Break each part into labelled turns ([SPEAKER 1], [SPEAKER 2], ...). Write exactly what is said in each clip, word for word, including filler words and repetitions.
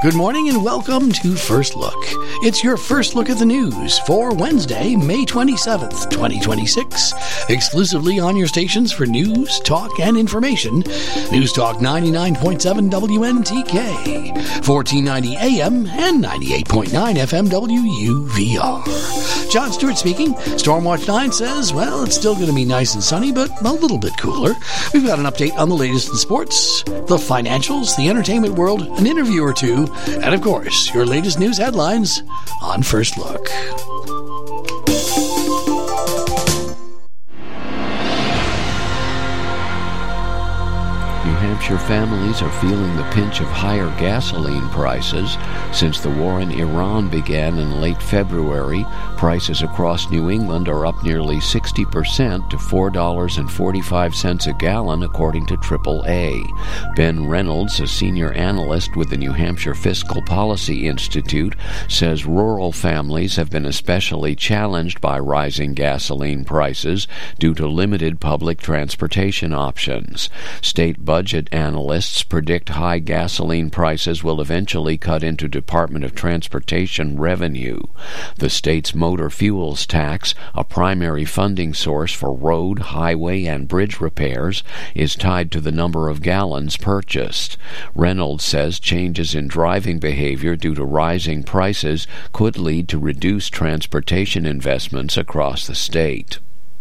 [SPEAKER 1] Good morning and welcome to First Look. It's your first look at the news for Wednesday, May twenty-seventh, twenty twenty-six. Exclusively on your stations for news, talk, and information. News Talk ninety-nine point seven W N T K, fourteen ninety A M and ninety-eight point nine F M W U V R. John Stewart speaking. Stormwatch nine says, well, it's still going to be nice and sunny, but a little bit cooler. We've got an update on the latest in sports, the financials, the entertainment world, an interview or two, and, of course, your latest news headlines on First Look.
[SPEAKER 2] New Hampshire families are feeling the pinch of higher gasoline prices. Since the war in Iran began in late February, prices across New England are up nearly sixty percent to four dollars and forty-five cents a gallon, according to triple A. Ben Reynolds, a senior analyst with the New Hampshire Fiscal Policy Institute, says rural families have been especially challenged by rising gasoline prices due to limited public transportation options. State budget analysts predict high gasoline prices will eventually cut into Department of Transportation revenue. The state's motor fuels tax, a primary funding source for road, highway, and bridge repairs, is tied to the number of gallons purchased. Reynolds says changes in driving behavior due to rising prices could lead to reduced transportation investments across the state.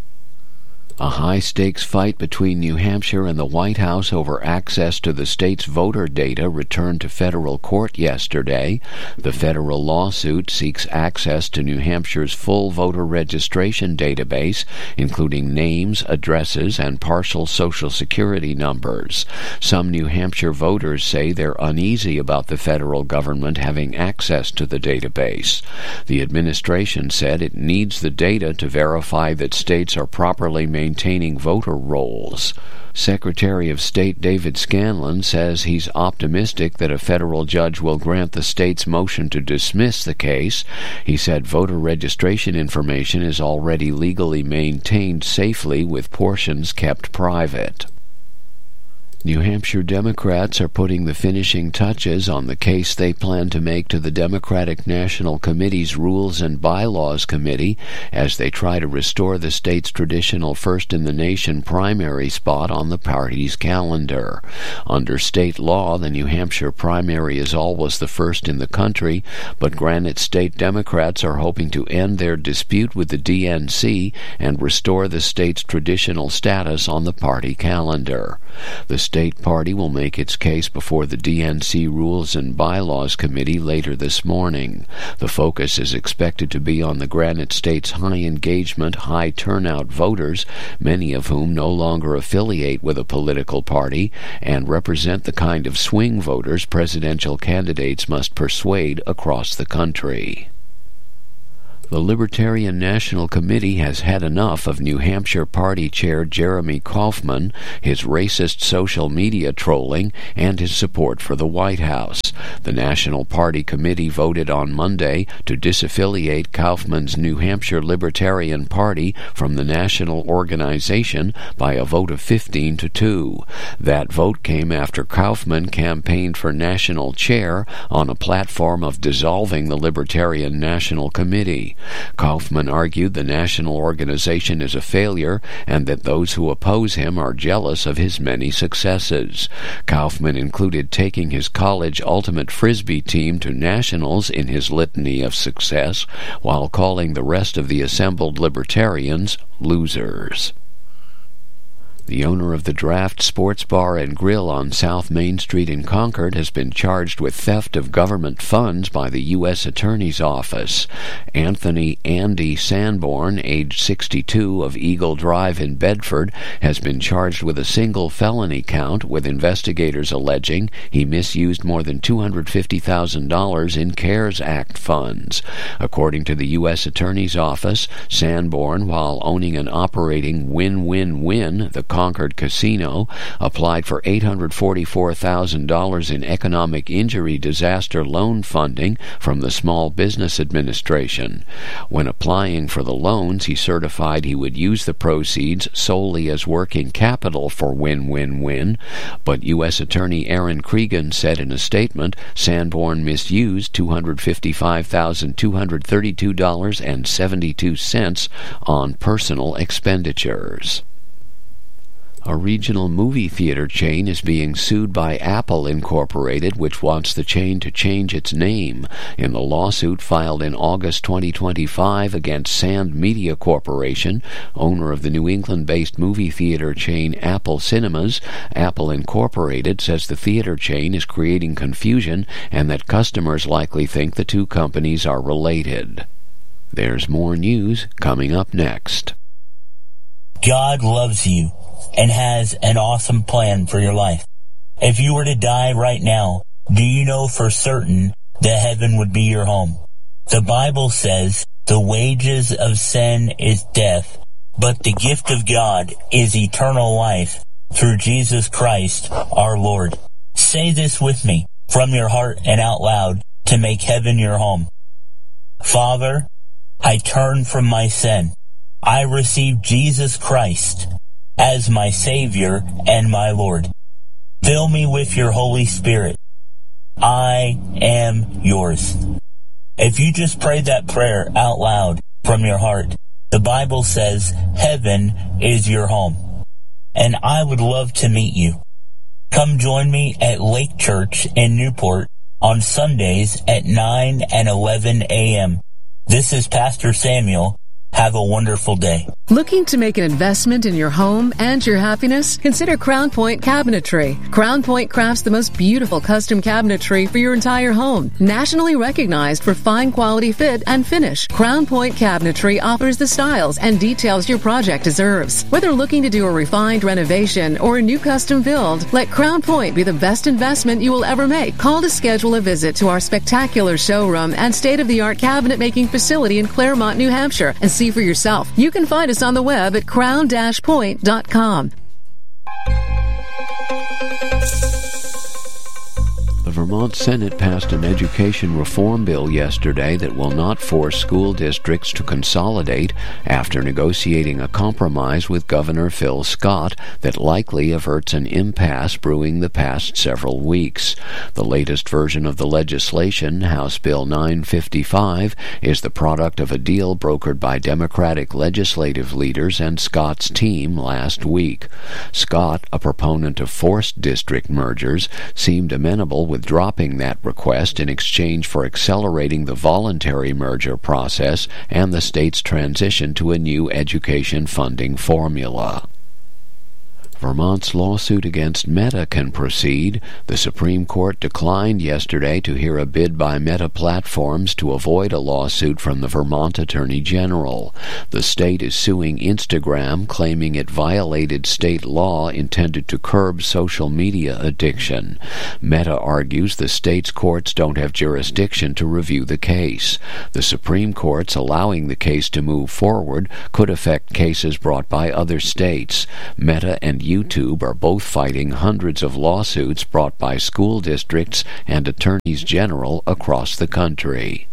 [SPEAKER 2] A high-stakes fight between New Hampshire and the White House over access to the state's voter data returned to federal court yesterday. The federal lawsuit seeks access to New Hampshire's full voter registration database, including names, addresses, and partial Social Security numbers. Some New Hampshire voters say they're uneasy about the federal government having access to the database. The administration said it needs the data to verify that states are properly maintaining maintaining voter rolls. Secretary of State David Scanlon says he's optimistic that a federal judge will grant the state's motion to dismiss the case. He said voter registration information is already legally maintained safely, with portions kept private. New Hampshire Democrats are putting the finishing touches on the case they plan to make to the Democratic National Committee's Rules and Bylaws Committee as they try to restore the state's traditional first-in-the-nation primary spot on the party's calendar. Under state law, the New Hampshire primary is always the first in the country, but Granite State Democrats are hoping to end their dispute with the D N C and restore the state's traditional status on the party calendar. The state party will make its case before the D N C Rules and Bylaws Committee later this morning. The focus is expected to be on the Granite State's high-engagement, high-turnout voters, many of whom no longer affiliate with a political party and represent the kind of swing voters presidential candidates must persuade across the country. The Libertarian National Committee has had enough of New Hampshire Party Chair Jeremy Kaufman, his racist social media trolling, and his support for the White House. The National Party Committee voted on Monday to disaffiliate Kaufman's New Hampshire Libertarian Party from the national organization by a vote of fifteen to two. That vote came after Kaufman campaigned for national chair on a platform of dissolving the Libertarian National Committee. Kaufman argued the national organization is a failure and that those who oppose him are jealous of his many successes. Kaufman included taking his college ultimate frisbee team to nationals in his litany of success, while calling the rest of the assembled libertarians losers. The owner of the Draft Sports Bar and Grill on South Main Street in Concord has been charged with theft of government funds by the U S Attorney's Office. Anthony Andy Sanborn, age sixty-two, of Eagle Drive in Bedford, has been charged with a single felony count, with investigators alleging he misused more than two hundred fifty thousand dollars in CARES Act funds. According to the U S Attorney's Office, Sanborn, while owning and operating Win-Win-Win, the Concord Casino applied for eight hundred forty-four thousand dollars in economic injury disaster loan funding from the Small Business Administration. When applying for the loans, he certified he would use the proceeds solely as working capital for win-win-win, but U S Attorney Aaron Cregan said in a statement Sanborn misused two hundred fifty-five thousand two hundred thirty-two dollars and seventy-two cents on personal expenditures. A regional movie theater chain is being sued by Apple Incorporated, which wants the chain to change its name. In the lawsuit filed in August twenty twenty-five against Sand Media Corporation, owner of the New England-based movie theater chain Apple Cinemas, Apple Incorporated says the theater chain is creating confusion and that customers likely think the two companies are related. There's more news coming up next.
[SPEAKER 3] God loves you and has an awesome plan for your life. If you were to die right now, do you know for certain that heaven would be your home? The Bible says the wages of sin is death, but the gift of God is eternal life through Jesus Christ our Lord. Say this with me from your heart and out loud to make heaven your home. Father, I turn from my sin. I receive Jesus Christ as my Savior and my Lord. Fill me with your Holy Spirit. I am yours. If you just prayed that prayer out loud from your heart, the Bible says heaven is your home. And I would love to meet you. Come join me at Lake Church in Newport on Sundays at nine and eleven a.m. This is Pastor Samuel. Have a wonderful day.
[SPEAKER 4] Looking to make an investment in your home and your happiness? Consider Crown Point Cabinetry. Crown Point crafts the most beautiful custom cabinetry for your entire home. Nationally recognized for fine quality fit and finish, Crown Point Cabinetry offers the styles and details your project deserves. Whether looking to do a refined renovation or a new custom build, let Crown Point be the best investment you will ever make. Call to schedule a visit to our spectacular showroom and state-of-the-art cabinet making facility in Claremont, New Hampshire, and see for yourself. You can find us on the web at crown dash point dot com.
[SPEAKER 2] The Vermont Senate passed an education reform bill yesterday that will not force school districts to consolidate after negotiating a compromise with Governor Phil Scott that likely averts an impasse brewing the past several weeks. The latest version of the legislation, House Bill nine fifty-five, is the product of a deal brokered by Democratic legislative leaders and Scott's team last week. Scott, a proponent of forced district mergers, seemed amenable with dropping that request in exchange for accelerating the voluntary merger process and the state's transition to a new education funding formula. Vermont's lawsuit against Meta can proceed. The Supreme Court declined yesterday to hear a bid by Meta Platforms to avoid a lawsuit from the Vermont Attorney General. The state is suing Instagram, claiming it violated state law intended to curb social media addiction. Meta argues the state's courts don't have jurisdiction to review the case. The Supreme Court's allowing the case to move forward could affect cases brought by other states. Meta and YouTube are both fighting hundreds of lawsuits brought by school districts and attorneys general across the country.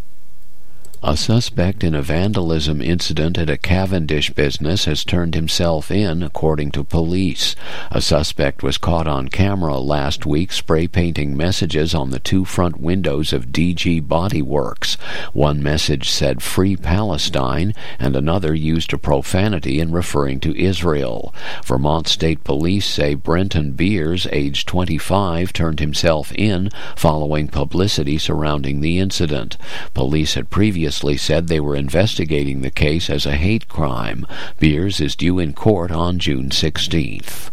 [SPEAKER 2] A suspect in a vandalism incident at a Cavendish business has turned himself in, according to police. A suspect was caught on camera last week spray painting messages on the two front windows of D G Body Works. One message said "Free Palestine," and another used a profanity in referring to Israel. Vermont State Police say Brenton Beers, age twenty-five, turned himself in following publicity surrounding the incident. Police had previously said they were investigating the case as a hate crime. Beers is due in court on June sixteenth.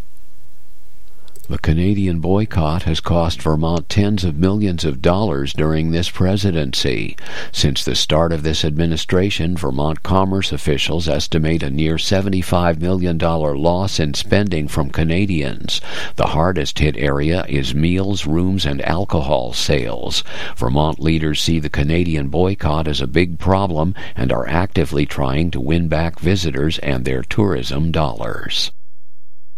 [SPEAKER 2] The Canadian boycott has cost Vermont tens of millions of dollars during this presidency. Since the start of this administration, Vermont commerce officials estimate a near seventy-five million dollars loss in spending from Canadians. The hardest hit area is meals, rooms, and alcohol sales. Vermont leaders see the Canadian boycott as a big problem and are actively trying to win back visitors and their tourism dollars.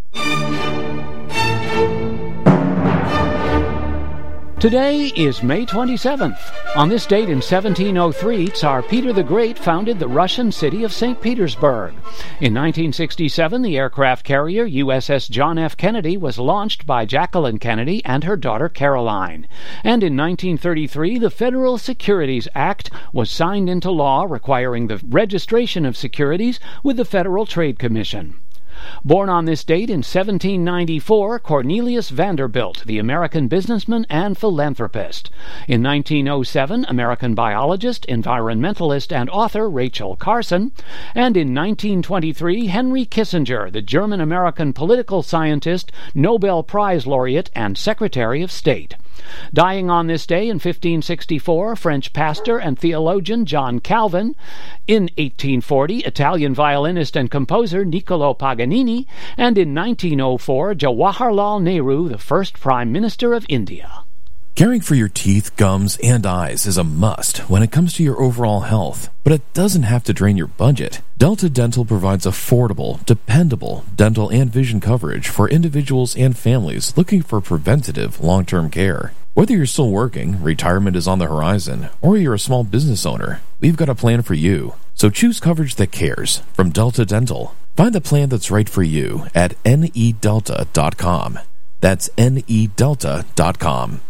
[SPEAKER 5] Today is May twenty-seventh. On this date in seventeen oh three, Tsar Peter the Great founded the Russian city of Saint Petersburg. In nineteen sixty-seven, the aircraft carrier U S S John F. Kennedy was launched by Jacqueline Kennedy and her daughter Caroline. And in nineteen thirty-three, the Federal Securities Act was signed into law, requiring the registration of securities with the Federal Trade Commission. Born on this date in seventeen ninety-four, Cornelius Vanderbilt, the American businessman and philanthropist. In nineteen oh seven, American biologist, environmentalist, and author Rachel Carson. And in nineteen twenty-three, Henry Kissinger, the German-American political scientist, Nobel Prize laureate, and Secretary of State. Dying on this day in fifteen sixty-four, French pastor and theologian John Calvin. In eighteen forty, Italian violinist and composer Niccolo Paganini. And in nineteen oh four, Jawaharlal Nehru, the first Prime Minister of India.
[SPEAKER 6] Caring for your teeth, gums, and eyes is a must when it comes to your overall health, but it doesn't have to drain your budget. Delta Dental provides affordable, dependable dental and vision coverage for individuals and families looking for preventative long-term care. Whether you're still working, retirement is on the horizon, or you're a small business owner, we've got a plan for you. So choose coverage that cares from Delta Dental. Find the plan that's right for you at N E delta dot com. That's N E delta dot com.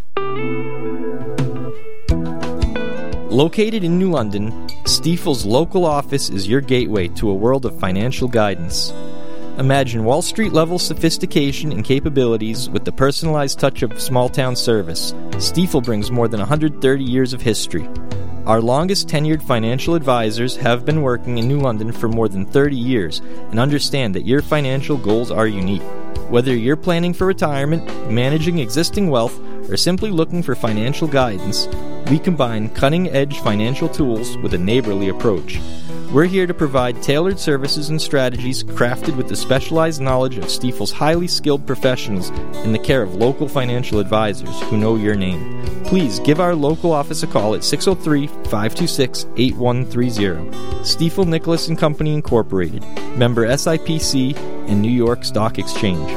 [SPEAKER 7] Located in New London, Stifel's local office is your gateway to a world of financial guidance. Imagine Wall Street-level sophistication and capabilities with the personalized touch of small-town service. Stifel brings more than one hundred thirty years of history. Our longest-tenured financial advisors have been working in New London for more than thirty years and understand that your financial goals are unique. Whether you're planning for retirement, managing existing wealth, or simply looking for financial guidance, we combine cutting-edge financial tools with a neighborly approach. We're here to provide tailored services and strategies crafted with the specialized knowledge of Stifel's highly skilled professionals in the care of local financial advisors who know your name. Please give our local office a call at six oh three, five two six, eight one three zero. Stiefel Nicholas and Company Incorporated, member S I P C and New York Stock Exchange.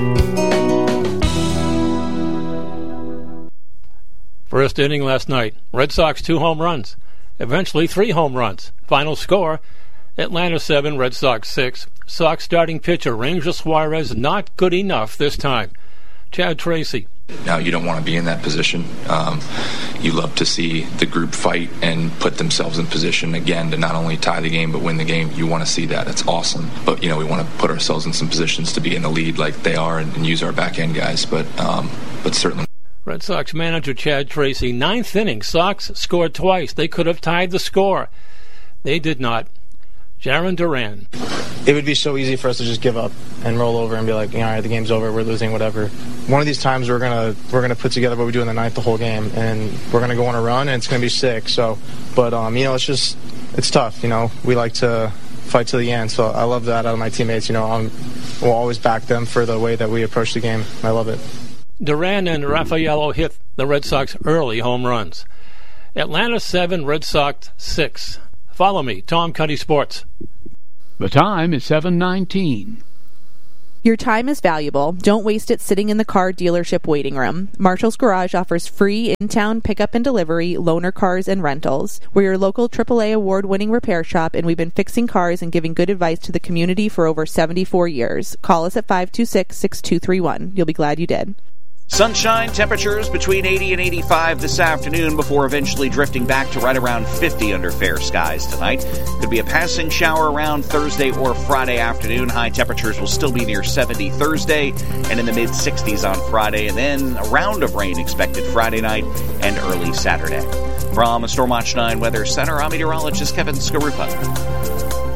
[SPEAKER 8] First inning last night, Red Sox two home runs, eventually three home runs. Final score, Atlanta seven, Red Sox six. Sox starting pitcher Ranger Suarez not good enough this time. Chad Tracy.
[SPEAKER 9] Now you don't want to be in that position. Um, you love to see the group fight and put themselves in position again to not only tie the game but win the game. You want to see that. It's awesome. But, you know, we want to put ourselves in some positions to be in the lead like they are and, and use our back-end guys. But, um, but certainly.
[SPEAKER 8] Red Sox manager Chad Tracy, ninth inning, Sox scored twice. They could have tied the score. They did not. Jaron Duran.
[SPEAKER 10] It would be so easy for us to just give up and roll over and be like, you know, all right, the game's over, we're losing, whatever. One of these times we're gonna we're gonna put together what we do in the ninth the whole game, and we're gonna go on a run, and it's gonna be sick. So, but um, you know, it's just it's tough. You know, we like to fight to the end. So I love that out of my teammates. You know, I'm, we'll always back them for the way that we approach the game. I love it.
[SPEAKER 8] Duran and Raffaello hit the Red Sox early home runs. Atlanta seven, Red Sox six. Follow me, Tom Cuddy Sports.
[SPEAKER 5] The time is seven nineteen.
[SPEAKER 11] Your time is valuable. Don't waste it sitting in the car dealership waiting room. Marshall's Garage offers free in-town pickup and delivery, loaner cars, and rentals. We're your local triple A award-winning repair shop, and we've been fixing cars and giving good advice to the community for over seventy-four years. Call us at five two six, six two three one. You'll be glad you did.
[SPEAKER 12] Sunshine, temperatures between eighty and eighty-five this afternoon before eventually drifting back to right around fifty under fair skies tonight. Could be a passing shower around Thursday or Friday afternoon. High temperatures will still be near seventy Thursday and in the mid-sixties on Friday, and then a round of rain expected Friday night and early Saturday. From a Storm Watch nine Weather Center, I'm meteorologist Kevin Skarupa.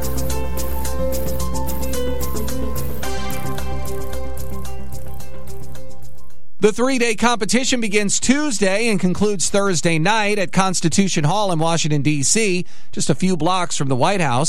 [SPEAKER 13] The three-day competition begins Tuesday and concludes Thursday night at Constitution Hall in Washington, D C, just a few blocks from the White House.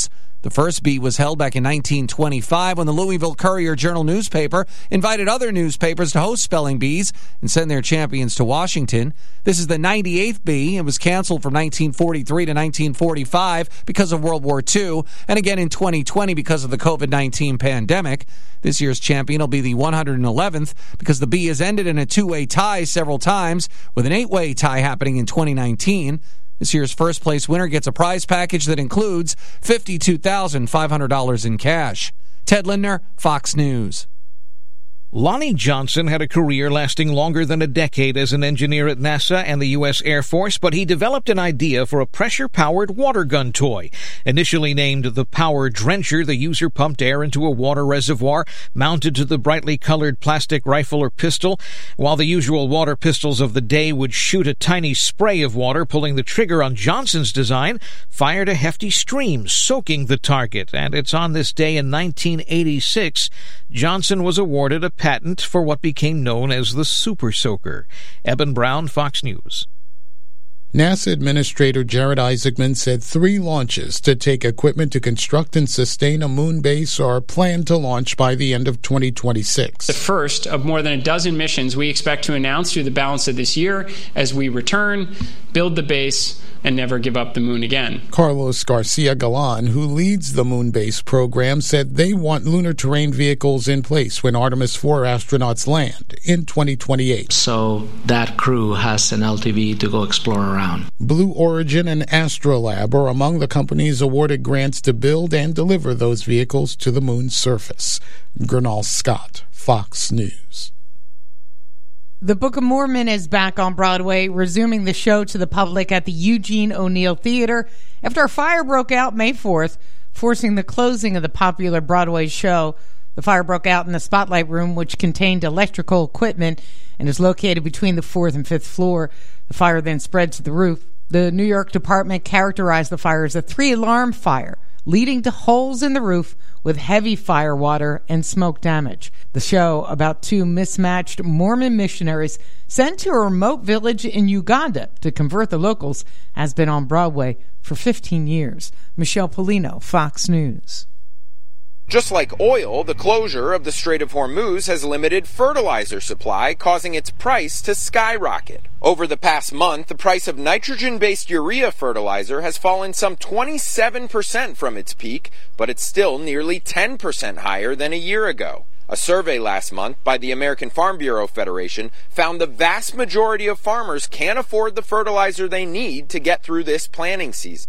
[SPEAKER 13] The first bee was held back in nineteen twenty-five when the Louisville Courier-Journal newspaper invited other newspapers to host spelling bees and send their champions to Washington. This is the ninety-eighth bee. It was canceled from nineteen forty-three to nineteen forty-five because of World War Two, and again in twenty twenty because of the covid nineteen pandemic. This year's champion will be the one hundred eleventh because the bee has ended in a two-way tie several times, with an eight-way tie happening in twenty nineteen. This year's first-place winner gets a prize package that includes fifty-two thousand five hundred dollars in cash. Ted Lindner, Fox News.
[SPEAKER 14] Lonnie Johnson had a career lasting longer than a decade as an engineer at NASA and the U S Air Force, but he developed an idea for a pressure-powered water gun toy. Initially named the Power Drencher, the user pumped air into a water reservoir mounted to the brightly colored plastic rifle or pistol. While the usual water pistols of the day would shoot a tiny spray of water, pulling the trigger on Johnson's design fired a hefty stream, soaking the target. And it's on this day in nineteen eighty-six, Johnson was awarded a patent for what became known as the Super Soaker. Eben Brown, Fox News.
[SPEAKER 15] NASA Administrator Jared Isaacman said three launches to take equipment to construct and sustain a moon base are planned to launch by the end of twenty twenty-six.
[SPEAKER 16] The first of more than a dozen missions we expect to announce through the balance of this year as we return, build the base, and never give up the moon again.
[SPEAKER 15] Carlos Garcia Galan, who leads the moon base program, said they want lunar terrain vehicles in place when Artemis four astronauts land in twenty twenty-eight.
[SPEAKER 17] So that crew has an L T V to go explore around.
[SPEAKER 15] Blue Origin and Astrolab are among the companies awarded grants to build and deliver those vehicles to the moon's surface. Gernal Scott, Fox News.
[SPEAKER 18] The Book of Mormon is back on Broadway, resuming the show to the public at the Eugene O'Neill Theater after a fire broke out May fourth, forcing the closing of the popular Broadway show. The fire broke out in the Spotlight Room, which contained electrical equipment and is located between the fourth and fifth floor. The fire then spread to the roof. The New York department characterized the fire as a three-alarm fire, leading to holes in the roof with heavy fire water and smoke damage. The show, about two mismatched Mormon missionaries sent to a remote village in Uganda to convert the locals, has been on Broadway for fifteen years. Michelle Polino, Fox News.
[SPEAKER 19] Just like oil, the closure of the Strait of Hormuz has limited fertilizer supply, causing its price to skyrocket. Over the past month, the price of nitrogen-based urea fertilizer has fallen some twenty-seven percent from its peak, but it's still nearly ten percent higher than a year ago. A survey last month by the American Farm Bureau Federation found the vast majority of farmers can't afford the fertilizer they need to get through this planting season.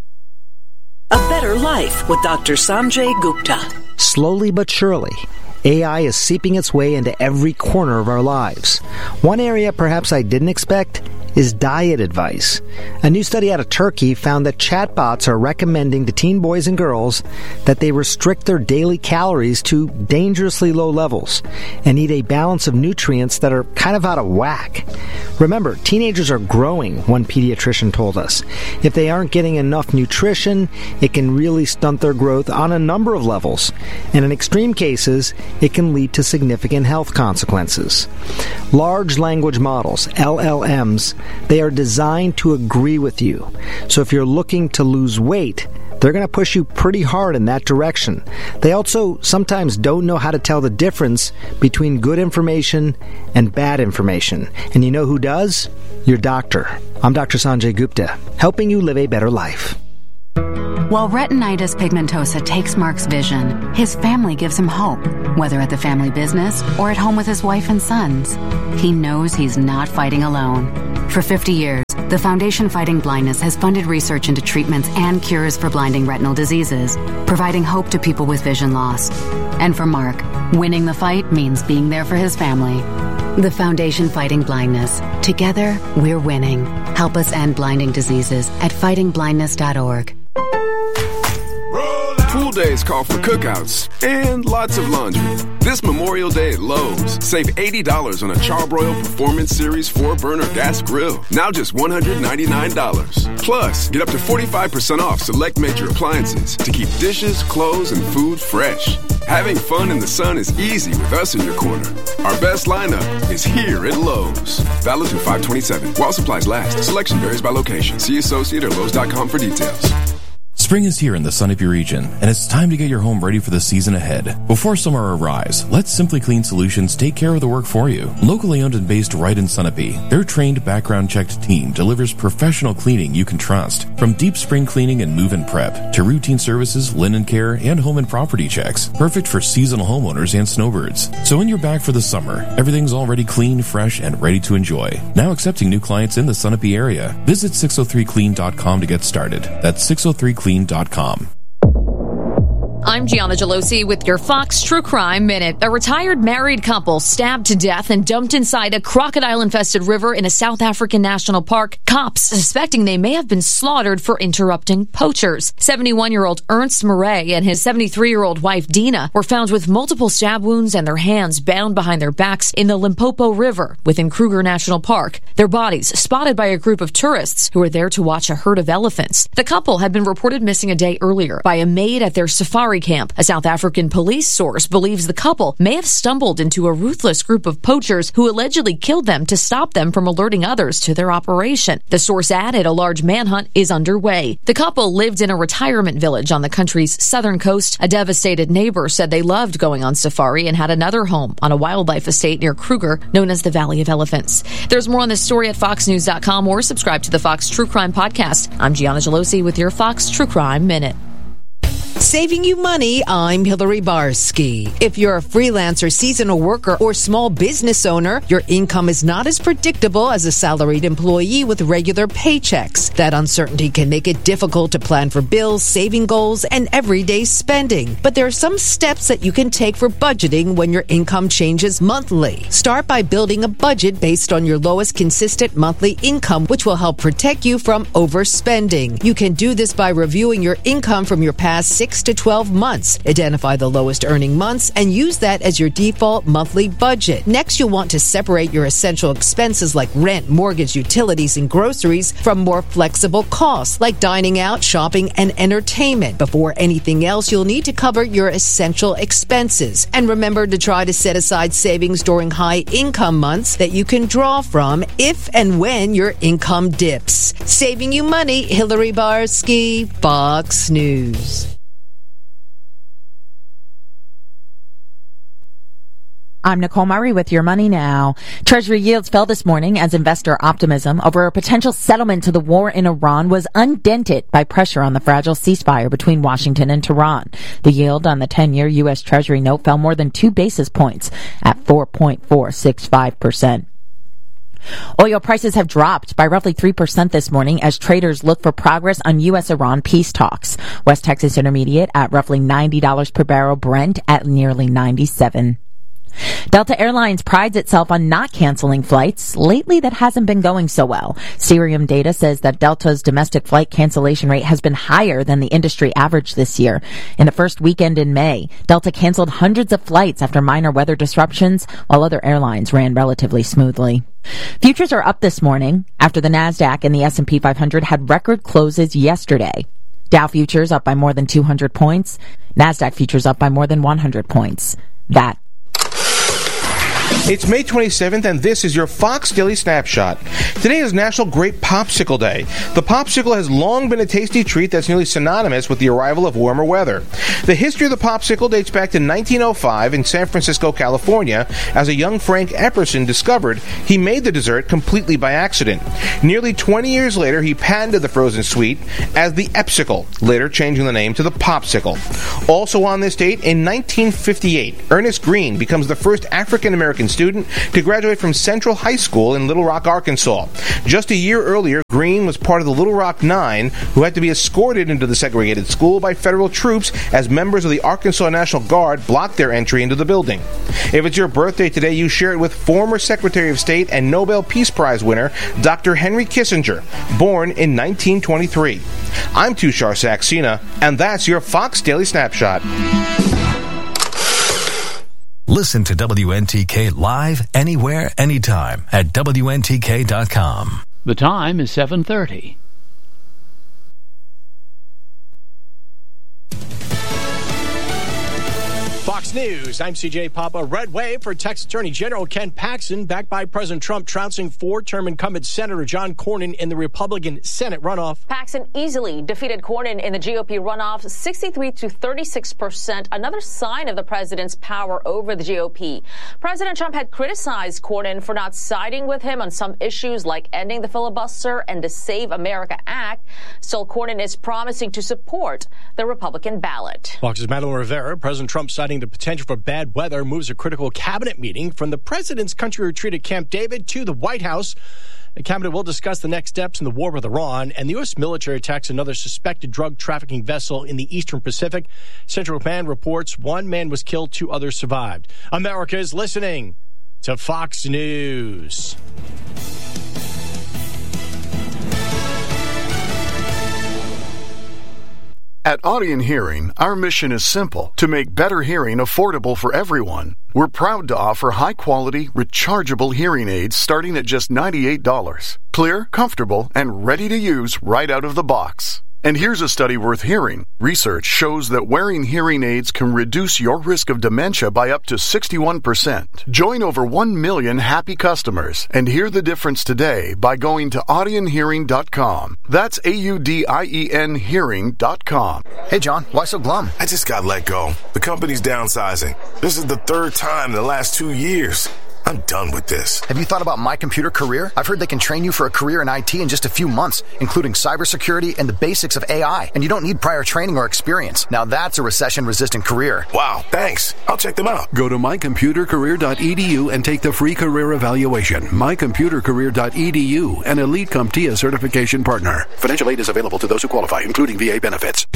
[SPEAKER 20] A Better Life with Doctor Sanjay Gupta.
[SPEAKER 21] Slowly but surely, A I is seeping its way into every corner of our lives. One area perhaps I didn't expect is diet advice. A new study out of Turkey found that chatbots are recommending to teen boys and girls that they restrict their daily calories to dangerously low levels and eat a balance of nutrients that are kind of out of whack. Remember, teenagers are growing, one pediatrician told us. If they aren't getting enough nutrition, it can really stunt their growth on a number of levels. And in extreme cases, it can lead to significant health consequences. Large language models, L L Ms, they are designed to agree with you. So if you're looking to lose weight, they're going to push you pretty hard in that direction. They also sometimes don't know how to tell the difference between good information and bad information. And you know who does? Your doctor. I'm Doctor Sanjay Gupta, helping you live a better life.
[SPEAKER 22] While retinitis pigmentosa takes Mark's vision, his family gives him hope, whether at the family business or at home with his wife and sons. He knows he's not fighting alone. For fifty years, the Foundation Fighting Blindness has funded research into treatments and cures for blinding retinal diseases, providing hope to people with vision loss. And for Mark, winning the fight means being there for his family. The Foundation Fighting Blindness. Together, we're winning. Help us end blinding diseases at fighting blindness dot org.
[SPEAKER 23] Pool days call for cookouts and lots of laundry. This Memorial Day at Lowe's, save eighty dollars on a Charbroil Performance Series four burner gas grill. Now just one hundred ninety-nine dollars. Plus, get up to forty-five percent off select major appliances to keep dishes, clothes, and food fresh. Having fun in the sun is easy with us in your corner. Our best lineup is here at Lowe's. Valid through five twenty-seven. While supplies last. Selection varies by location. See associate or Lowe's dot com for details.
[SPEAKER 6] Spring is here in the Sunapee region, and it's time to get your home ready for the season ahead. Before summer arrives, let Simply Clean Solutions take care of the work for you. Locally owned and based right in Sunapee, their trained, background-checked team delivers professional cleaning you can trust. From deep spring cleaning and move-in prep to routine services, linen care, and home and property checks. Perfect for seasonal homeowners and snowbirds. So when you're back for the summer, everything's already clean, fresh, and ready to enjoy. Now accepting new clients in the Sunapee area. Visit six oh three clean dot com to get started. That's six oh three clean dot com.
[SPEAKER 1] I'm Gianna Gelosi with your Fox True Crime Minute. A retired married couple stabbed to death and dumped inside a crocodile-infested river in a South African national park. Cops suspecting they may have been slaughtered for interrupting poachers. seventy-one-year-old Ernst Murray and his seventy-three-year-old wife Dina were found with multiple stab wounds and their hands bound behind their backs in the Limpopo River within Kruger National Park. Their bodies spotted by a group of tourists who were there to watch a herd of elephants. The couple had been reported missing a day earlier by a maid at their safari camp. A South African police source believes the couple may have stumbled into a ruthless group of poachers who allegedly killed them to stop them from alerting others to their operation. The source added a large manhunt is underway. The couple lived in a retirement village on the country's southern coast. A devastated neighbor said they loved going on safari and had another home on a wildlife estate near Kruger known as the Valley of Elephants. There's more on this story at fox news dot com or subscribe to the Fox True Crime Podcast. I'm Gianna Gelosi with your Fox True Crime Minute.
[SPEAKER 3] Saving you money, I'm Hillary Barsky. If you're a freelancer, seasonal worker, or small business owner, your income is not as predictable as a salaried employee with regular paychecks. That uncertainty can make it difficult to plan for bills, saving goals, and everyday spending. But there are some steps that you can take for budgeting when your income changes monthly. Start by building a budget based on your lowest consistent monthly income, which will help protect you from overspending. You can do this by reviewing your income from your past six to twelve months. Identify the lowest earning months and use that as your default monthly budget. Next, you'll want to separate your essential expenses like rent, mortgage, utilities, and groceries from more flexible costs like dining out, shopping, and entertainment. Before anything else, you'll need to cover your essential expenses. And remember to try to set aside savings during high income months that you can draw from if and when your income dips. Saving you money, Hillary Barsky, Fox News.
[SPEAKER 11] I'm Nicole Murray with Your Money Now. Treasury yields fell this morning as investor optimism over a potential settlement to the war in Iran was undented by pressure on the fragile ceasefire between Washington and Tehran. The yield on the ten-year U S. Treasury note fell more than two basis points at four point four six five percent. Oil prices have dropped by roughly three percent this morning as traders look for progress on U S Iran peace talks. West Texas Intermediate at roughly ninety dollars per barrel, Brent at nearly ninety-seven. Delta Airlines prides itself on not canceling flights. Lately, that hasn't been going so well. Cirium data says that Delta's domestic flight cancellation rate has been higher than the industry average this year. In the first weekend in May, Delta canceled hundreds of flights after minor weather disruptions, while other airlines ran relatively smoothly. Futures are up this morning after the NASDAQ and the S and P five hundred had record closes yesterday. Dow futures up by more than two hundred points. NASDAQ futures up by more than one hundred points. That
[SPEAKER 4] It's May twenty-seventh, and this is your Fox Daily Snapshot. Today is National Grape Popsicle Day. The popsicle has long been a tasty treat that's nearly synonymous with the arrival of warmer weather. The history of the popsicle dates back to nineteen oh five in San Francisco, California, as a young Frank Epperson discovered he made the dessert completely by accident. Nearly twenty years later, he patented the frozen sweet as the Epsicle, later changing the name to the Popsicle. Also on this date, in nineteen fifty-eight, Ernest Green becomes the first African-American student to graduate from Central High School in Little Rock, Arkansas. Just a year earlier, Green was part of the Little Rock Nine, who had to be escorted into the segregated school by federal troops as members of the Arkansas National Guard blocked their entry into the building. If it's your birthday today, you share it with former Secretary of State and Nobel Peace Prize winner Doctor Henry Kissinger, born in nineteen twenty-three. I'm Tushar Saxena, and that's your Fox Daily Snapshot.
[SPEAKER 24] Listen to W N T K live anywhere, anytime at W N T K dot com.
[SPEAKER 5] The time is seven thirty.
[SPEAKER 25] Fox
[SPEAKER 2] Fox News, I'm C J Papa. Red wave for Texas Attorney General Ken Paxton, backed by President Trump, trouncing four-term incumbent Senator John Cornyn in the Republican Senate runoff.
[SPEAKER 7] Paxton easily defeated Cornyn in the G O P runoff, sixty-three to thirty-six percent, another sign of the president's power over the G O P. President Trump had criticized Cornyn for not siding with him on some issues like ending the filibuster and the Save America Act. Still, Cornyn is promising to support the Republican ballot.
[SPEAKER 2] Fox's Madeline Rivera, President Trump citing the potential for bad weather, moves a critical cabinet meeting from the president's country retreat at Camp David to the White House. The cabinet will discuss the next steps in the war with Iran, and the U S military attacks another suspected drug trafficking vessel in the Eastern Pacific. Central Command reports one man was killed, two others survived. America is listening to Fox News.
[SPEAKER 9] At Audion Hearing, our mission is simple: to make better hearing affordable for everyone. We're proud to offer high-quality, rechargeable hearing aids starting at just ninety-eight dollars. Clear, comfortable, and ready to use right out of the box. And here's a study worth hearing. Research shows that wearing hearing aids can reduce your risk of dementia by up to sixty-one percent. Join over one million happy customers and hear the difference today by going to audion hearing dot com. That's A U D I E N hearing dot com.
[SPEAKER 10] Hey, John, why so glum?
[SPEAKER 25] I just got let go. The company's downsizing. This is the third time in the last two years. I'm done with this.
[SPEAKER 10] Have you thought about My Computer Career? I've heard they can train you for a career in I T in just a few months, including cybersecurity and the basics of A I. And you don't need prior training or experience. Now that's a recession-resistant career.
[SPEAKER 25] Wow, thanks. I'll check them out.
[SPEAKER 26] Go to my computer career dot e d u and take the free career evaluation. my computer career dot e d u, an Elite CompTIA certification partner. Financial aid is available to those who qualify, including V A benefits.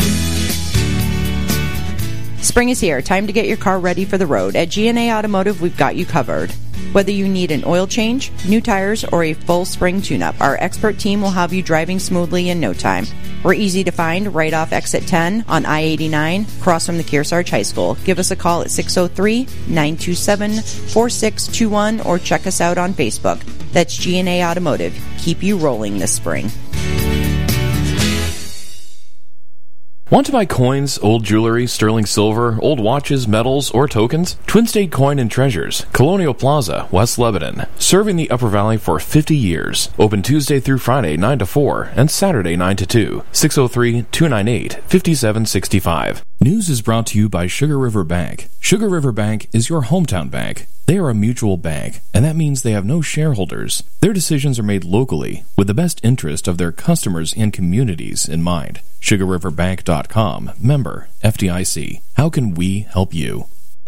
[SPEAKER 11] Spring is here. Time to get your car ready for the road. At G and A Automotive, we've got you covered. Whether you need an oil change, new tires, or a full spring tune-up, our expert team will have you driving smoothly in no time. We're easy to find right off exit ten on I eighty-nine, across from the Kearsarge High School. Give us a call at six oh three, nine two seven, four six two one or check us out on Facebook. That's G and A Automotive. Keep you rolling this spring.
[SPEAKER 6] Want to buy coins, old jewelry, sterling silver, old watches, medals, or tokens? Twin State Coin and Treasures, Colonial Plaza, West Lebanon. Serving the Upper Valley for fifty years. Open Tuesday through Friday, nine to four, and Saturday, nine to two. six oh three, two nine eight, five seven six five. News is brought to you by Sugar River Bank. Sugar River Bank is your hometown bank. They are a mutual bank, and that means they have no shareholders. Their decisions are made locally, with the best interest of their customers and communities in mind. sugar river bank dot com, member F D I C. How can we help you?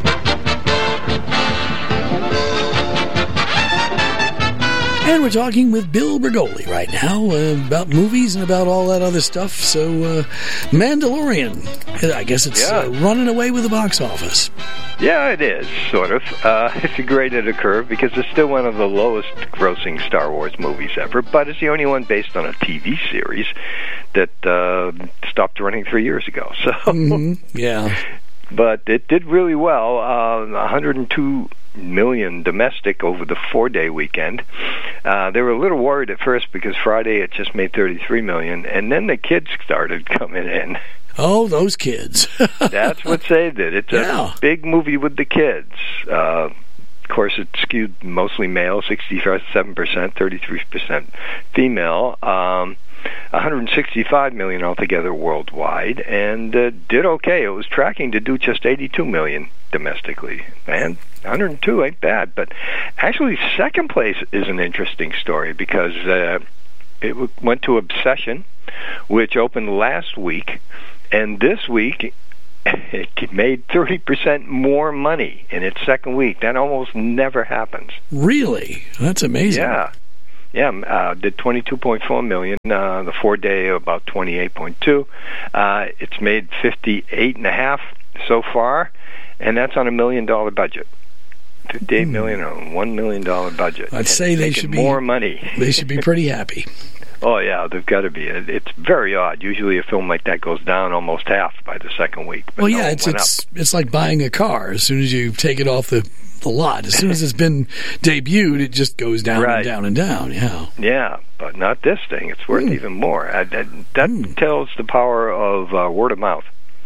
[SPEAKER 27] And we're talking with Bill Bergoli right now uh, about movies and about all that other stuff. So, uh, Mandalorian, I guess it's
[SPEAKER 28] yeah.
[SPEAKER 27] uh, running away with the box office.
[SPEAKER 28] Yeah, it is, sort of. Uh, it's a graded a curve because it's still one of the lowest grossing Star Wars movies ever, but it's the only one based on a T V series that uh, stopped running three years ago. So,
[SPEAKER 27] mm-hmm. yeah.
[SPEAKER 28] But it did really well, uh, one hundred two million domestic over the four-day weekend. Uh, they were a little worried at first because Friday it just made thirty-three million, and then the kids started coming in.
[SPEAKER 27] Oh, those kids.
[SPEAKER 28] That's what saved it. It's
[SPEAKER 27] yeah.
[SPEAKER 28] a big movie with the kids. Uh, of course, it skewed mostly male, sixty-seven percent, thirty-three percent female. Um, one hundred sixty-five million altogether worldwide, and uh, did okay. It was tracking to do just eighty-two million domestically, and one hundred two ain't bad. But actually, second place is an interesting story because uh, it w- went to Obsession, which opened last week, and this week it made thirty percent more money in its second week. That almost never happens.
[SPEAKER 27] Really? That's amazing.
[SPEAKER 28] Yeah. Yeah, uh, did twenty-two point four million dollars, uh, the four-day about twenty-eight point two. Uh, it's made fifty-eight and a half so far, and that's on a million-dollar budget. fifty-eight mm. million dollars on a one million dollars budget.
[SPEAKER 27] I'd
[SPEAKER 28] and
[SPEAKER 27] say they should be
[SPEAKER 28] more money.
[SPEAKER 27] They should be pretty happy.
[SPEAKER 28] Oh, yeah, they've got to be. It's very odd. Usually a film like that goes down almost half by the second week. But
[SPEAKER 27] well,
[SPEAKER 28] no,
[SPEAKER 27] yeah,
[SPEAKER 28] it
[SPEAKER 27] it's
[SPEAKER 28] went
[SPEAKER 27] it's
[SPEAKER 28] up.
[SPEAKER 27] it's like buying a car. As soon as you take it off the, the lot, as soon as it's been debuted, it just goes down
[SPEAKER 28] right.
[SPEAKER 27] and down and down. Yeah.
[SPEAKER 28] Yeah, but not this thing. It's worth mm. even more. I, that that mm. tells the power of uh, word of mouth.